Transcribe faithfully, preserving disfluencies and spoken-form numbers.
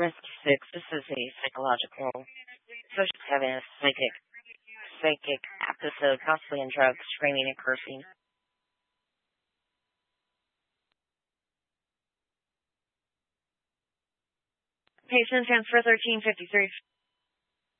Risk six. This is a psychological, social having a psychic, psychic episode, possibly in drugs, screaming and cursing. Patient transfer thirteen fifty-three.